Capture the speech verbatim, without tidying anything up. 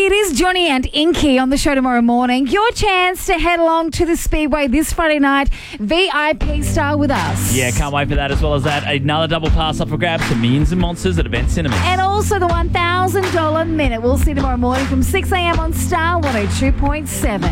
Hey, it is Johnny and Inky on the show tomorrow morning. Your chance to head along to the Speedway this Friday night. V I P style with us. Yeah, can't wait for that. As well as that, another double pass up for grabs to Millions and Monsters at Event Cinema. And also the one thousand dollars minute. We'll see you tomorrow morning from six a.m. on Star one oh two point seven.